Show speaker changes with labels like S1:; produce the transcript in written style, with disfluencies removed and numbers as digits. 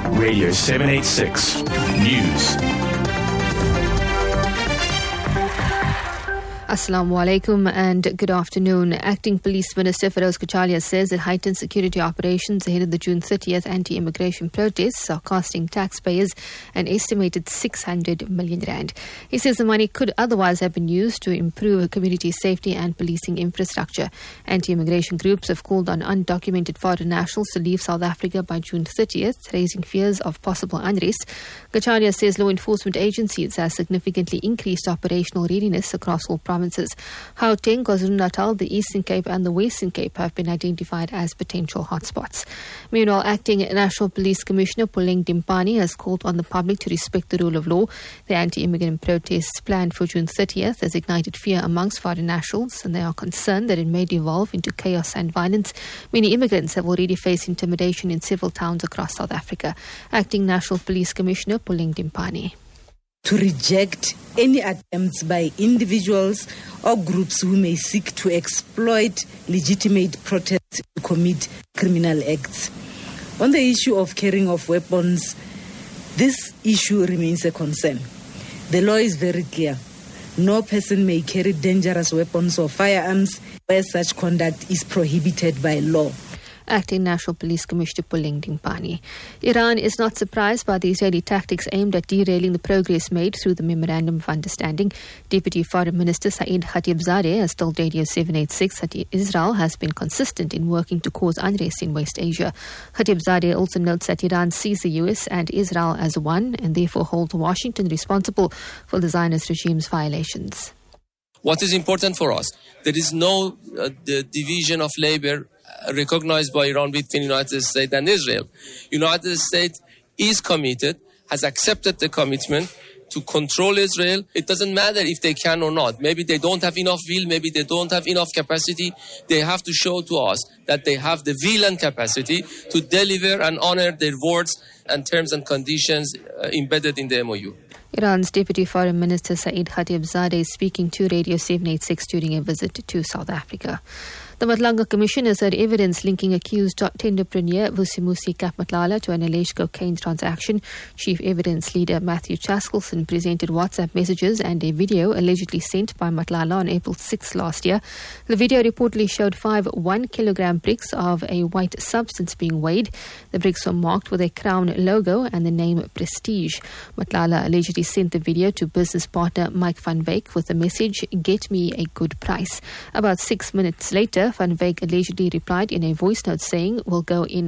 S1: Radio 786 News.
S2: Assalamu alaikum and good afternoon. Acting Police Minister Feroz Kacharia says that heightened security operations ahead of the June 30th anti-immigration protests are costing taxpayers an estimated 600 million rand. He says the money could otherwise have been used to improve community safety and policing infrastructure. Anti-immigration groups have called on undocumented foreign nationals to leave South Africa by June 30th, raising fears of possible unrest. Kacharia says law enforcement agencies have significantly increased operational readiness across all provinces. Gauteng, KwaZulu-Natal, the Eastern Cape and the Western Cape have been identified as potential hotspots. Meanwhile, Acting National Police Commissioner Puleng Dimpani has called on the public to respect the rule of law. The anti-immigrant protests planned for June 30th has ignited fear amongst foreign nationals, and they are concerned that it may devolve into chaos and violence. Many immigrants have already faced intimidation in several towns across South Africa. Acting National Police Commissioner Puleng Dimpani.
S3: To reject any attempts by individuals or groups who may seek to exploit legitimate protests to commit criminal acts. On the issue of carrying of weapons, this issue remains a concern. The law is very clear. No person may carry dangerous weapons or firearms where such conduct is prohibited by law.
S2: Acting National Police Commissioner Puleng Dimpani. Iran is not surprised by the Israeli tactics aimed at derailing the progress made through the Memorandum of Understanding. Deputy Foreign Minister Saeed Khatibzadeh has told Radio 786 that Israel has been consistent in working to cause unrest in West Asia. Khatibzadeh also notes that Iran sees the US and Israel as one and therefore holds Washington responsible for the Zionist regime's violations.
S4: What is important for us? There is no the division of labor recognized by Iran between United States and Israel. United States is committed, has accepted the commitment to control Israel. It doesn't matter if they can or not. Maybe they don't have enough will, maybe they don't have enough capacity. They have to show to us that they have the will and capacity to deliver and honor their words and terms and conditions embedded in the MOU.
S2: Iran's Deputy Foreign Minister Saeed Khatibzadeh is speaking to Radio 786 during a visit to South Africa. The Matlanga Commission has heard evidence linking accused tenderpreneur Vusimusi Matlala to an alleged cocaine transaction. Chief Evidence Leader Matthew Chaskelson presented WhatsApp messages and a video allegedly sent by Matlala on April 6 last year. The video reportedly showed 5 1-kilogram bricks of a white substance being weighed. The bricks were marked with a crown logo and the name Prestige. Matlala allegedly sent the video to business partner Mike van Wyk with the message, "Get me a good price." About 6 minutes later, Van Wyk allegedly replied in a voice note saying, "We'll go in